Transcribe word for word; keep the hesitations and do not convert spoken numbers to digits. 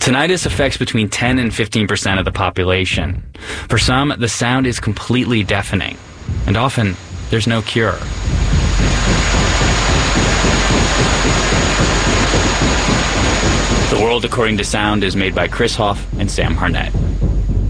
Tinnitus affects between ten and fifteen percent of the population. For some, the sound is completely deafening, and often there's no cure. The World According to Sound is made by Chris Hoff and Sam Harnett.